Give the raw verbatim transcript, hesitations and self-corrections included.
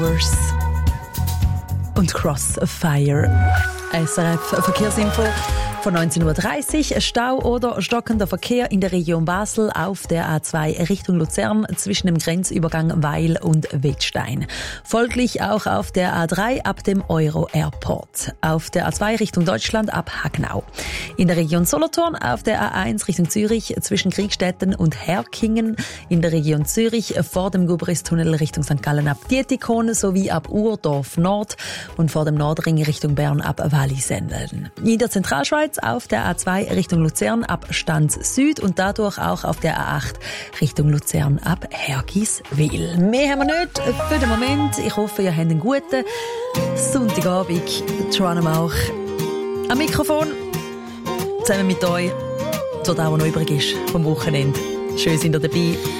Und Crossfire. S R F Verkehrsinfo von neunzehn Uhr dreißig. Stau oder stockender Verkehr in der Region Basel auf der A zwei Richtung Luzern zwischen dem Grenzübergang Weil und Wettstein. Folglich auch auf der A drei ab dem Euro Airport. Auf der A zwei Richtung Deutschland ab Hagnau. In der Region Solothurn auf der A eins Richtung Zürich zwischen Kriegstetten und Herkingen. In der Region Zürich vor dem Gubristunnel Richtung Sankt Gallen ab Dietikon sowie ab Urdorf Nord und vor dem Nordring Richtung Bern ab Wallisendeln. In der Zentralschweiz auf der A zwei Richtung Luzern ab Stanz Süd und dadurch auch auf der A acht Richtung Luzern ab Hergiswil. Mehr haben wir nicht für den Moment. Ich hoffe, ihr habt einen guten Sonntagabend. Joanna Mauch am Mikrofon zusammen mit euch, so da, was noch übrig ist vom Wochenende. Schön, sind ihr dabei.